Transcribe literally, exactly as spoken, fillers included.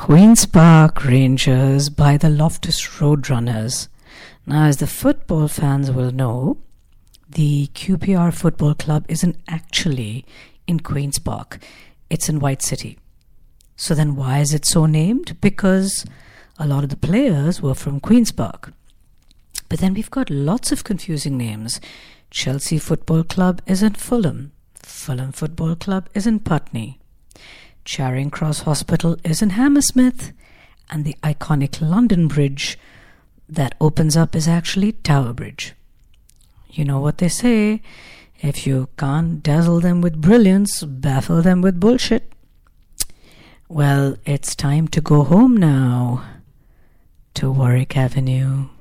Queen's Park Rangers by the Loftus Roadrunners. Now, as the football fans will know, the Q P R Football Club isn't actually in Queen's Park. It's in White City. So then why is it so named? Because a lot of the players were from Queen's Park. But then we've got lots of confusing names. Chelsea Football Club is in Fulham. Fulham Football Club is in Putney. Charing Cross Hospital is in Hammersmith. And the iconic London Bridge that opens up is actually Tower Bridge. You know what they say, if you can't dazzle them with brilliance, baffle them with bullshit. Well, it's time to go home now to Warwick Avenue.